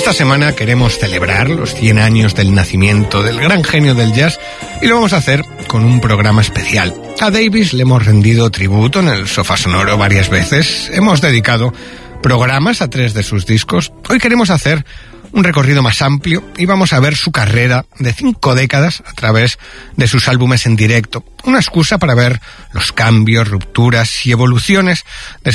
Esta semana queremos celebrar los 100 años del nacimiento del gran genio del jazz y lo vamos a hacer con un programa especial. A Davis le hemos rendido tributo en el Sofá Sonoro varias veces, hemos dedicado programas a 3 de sus discos. Hoy queremos hacer un recorrido más amplio y vamos a ver su carrera de 5 décadas a través de sus álbumes en directo. Una excusa para ver los cambios, rupturas y evoluciones de